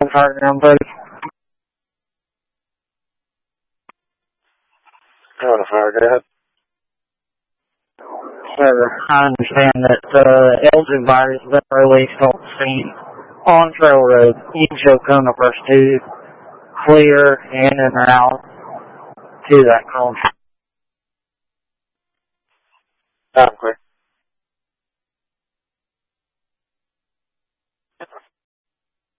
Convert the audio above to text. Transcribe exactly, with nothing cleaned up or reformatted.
fire ground, buddy. On a fire ground. Sir, I understand that the uh, Elgin virus has been released on the scene on Trail Road. You can show Kona first to clear in and out to that cone. I'm clear.